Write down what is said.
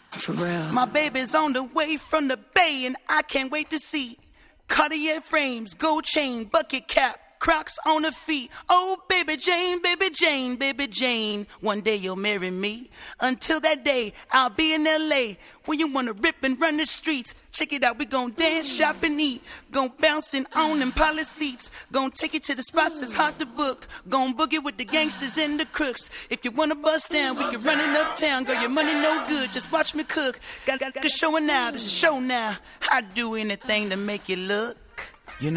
For real. My baby's on the way from the Bay, and I can't wait to see Cartier frames, gold chain, bucket cap, Crocs on her feet. Oh, baby Jane, baby Jane, baby Jane. One day you'll marry me. Until that day, I'll be in L.A. when you wanna rip and run the streets. Check it out, we gon' dance, shop, and eat. Gon' bouncing on them pilot seats. Gon' take it to the spots that's hard to book. Gon' boogie with the gangsters and the crooks. If you wanna bust down, we can run it uptown. Girl, your money no good, just watch me cook. Got a show now, this is a show now. I'd do anything to make you look.